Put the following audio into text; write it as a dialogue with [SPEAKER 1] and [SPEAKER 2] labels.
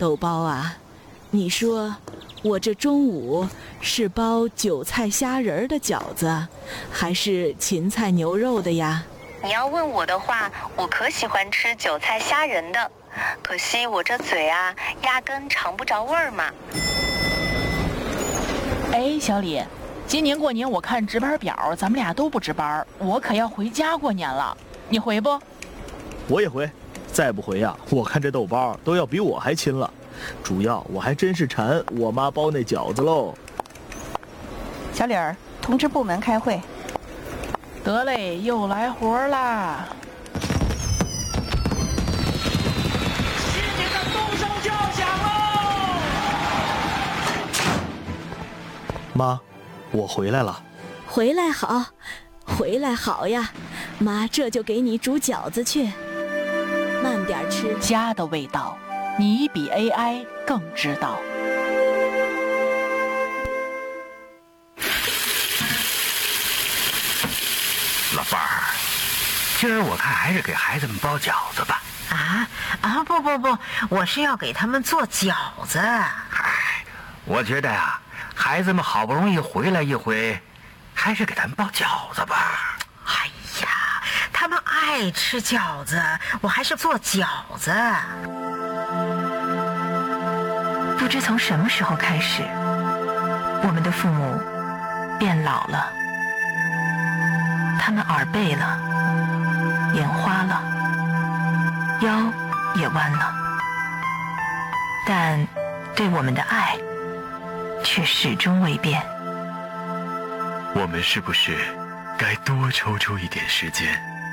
[SPEAKER 1] 豆包啊，你说我这中午是包韭菜虾仁的饺子，还是芹菜牛肉的呀？
[SPEAKER 2] 你要问我的话，我可喜欢吃韭菜虾仁的，可惜我这嘴啊，压根尝不着味儿嘛。
[SPEAKER 3] 哎，小李，今年过年我看值班表，咱们俩都不值班，我可要回家过年了，你回不？
[SPEAKER 4] 我也回，再不回呀，我看这豆包都要比我还亲了。主要我还真是馋我妈包那饺子喽。
[SPEAKER 5] 小李儿，通知部门开会。
[SPEAKER 3] 得嘞，又来活啦！
[SPEAKER 6] 新年的钟声就要响喽！
[SPEAKER 4] 妈，我回来了。
[SPEAKER 1] 回来好，回来好呀，妈这就给你煮饺子去。慢点吃，
[SPEAKER 3] 家的味道，你比 AI 更知道。
[SPEAKER 7] 老伴儿，今儿我看还是给孩子们包饺子吧。
[SPEAKER 8] 不，我是要给他们做饺子。
[SPEAKER 7] 哎，我觉得呀，孩子们好不容易回来一回，还是给他们包饺子吧。
[SPEAKER 8] 哎呀，他们爱吃饺子，我还是做饺子。
[SPEAKER 9] 不知从什么时候开始，我们的父母变老了，他们耳背了，眼花了，腰也弯了，但对我们的爱却始终未变。
[SPEAKER 10] 我们是不是该多抽出一点时间，